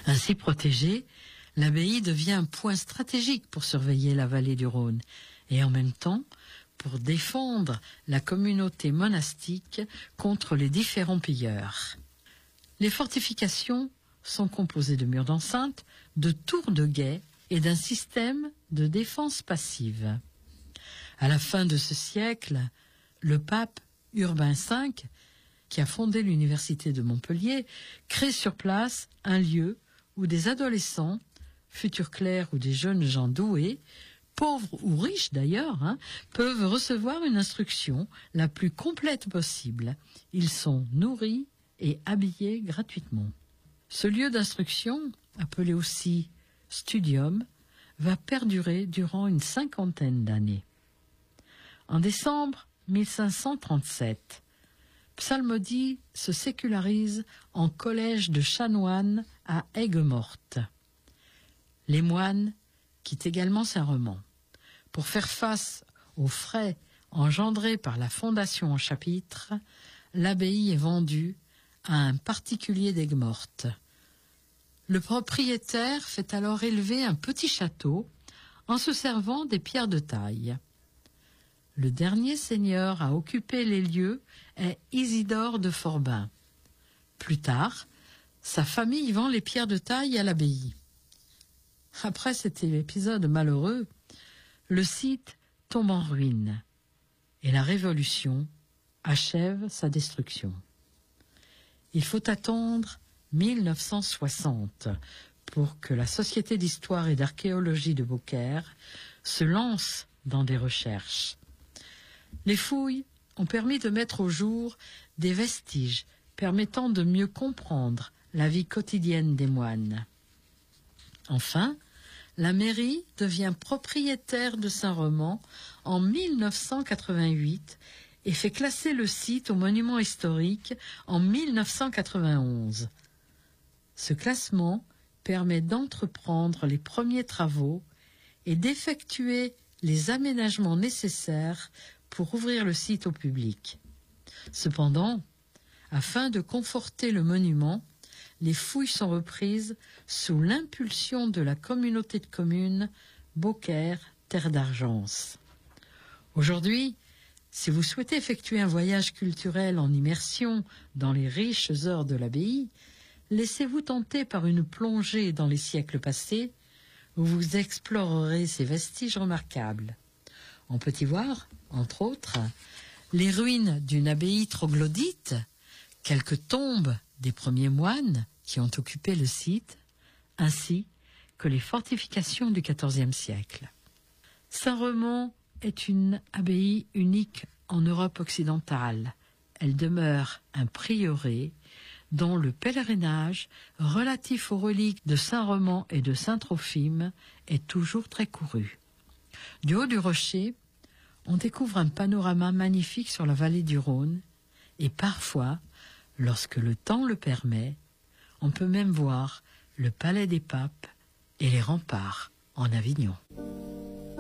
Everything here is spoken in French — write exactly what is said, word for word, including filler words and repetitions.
Ainsi protégée, l'abbaye devient un point stratégique pour surveiller la vallée du Rhône et en même temps pour défendre la communauté monastique contre les différents pilleurs. Les fortifications sont composées de murs d'enceinte, de tours de guet et d'un système de défense passive. À la fin de ce siècle, le pape Urbain cinq, qui a fondé l'université de Montpellier, crée sur place un lieu où des adolescents, futurs clercs ou des jeunes gens doués, pauvres ou riches d'ailleurs, hein, peuvent recevoir une instruction la plus complète possible. Ils sont nourris et habillés gratuitement. Ce lieu d'instruction, appelé aussi studium, va perdurer durant une cinquantaine d'années. En décembre mille cinq cent trente-sept, Psalmodie se sécularise en collège de chanoines à Aigues-Mortes. Les moines quittent également Saint-Roman. Pour faire face aux frais engendrés par la fondation en chapitre, l'abbaye est vendue à un particulier d'Aigues-Mortes. Le propriétaire fait alors élever un petit château en se servant des pierres de taille. Le dernier seigneur à occuper les lieux est Isidore de Forbin. Plus tard, sa famille vend les pierres de taille à l'abbaye. Après cet épisode malheureux, le site tombe en ruine et la Révolution achève sa destruction. Il faut attendre mille neuf cent soixante pour que la Société d'histoire et d'archéologie de Beaucaire se lance dans des recherches. Les fouilles ont permis de mettre au jour des vestiges permettant de mieux comprendre la vie quotidienne des moines. Enfin, la mairie devient propriétaire de Saint-Roman en mille neuf cent quatre-vingt-huit et fait classer le site au monument historique en mille neuf cent quatre-vingt-onze. Ce classement permet d'entreprendre les premiers travaux et d'effectuer les aménagements nécessaires pour ouvrir le site au public. Cependant, afin de conforter le monument, les fouilles sont reprises sous l'impulsion de la communauté de communes Beaucaire Terre d'Argence. Aujourd'hui, si vous souhaitez effectuer un voyage culturel en immersion dans les riches œuvres de l'abbaye, laissez-vous tenter par une plongée dans les siècles passés où vous explorerez ces vestiges remarquables. On peut y voir, entre autres, les ruines d'une abbaye troglodyte, quelques tombes des premiers moines qui ont occupé le site, ainsi que les fortifications du quatorzième siècle. Saint-Roman est une abbaye unique en Europe occidentale. Elle demeure un prieuré dont le pèlerinage relatif aux reliques de Saint-Roman et de Saint-Trophime est toujours très couru. Du haut du rocher, on découvre un panorama magnifique sur la vallée du Rhône et parfois, lorsque le temps le permet, on peut même voir le palais des papes et les remparts en Avignon.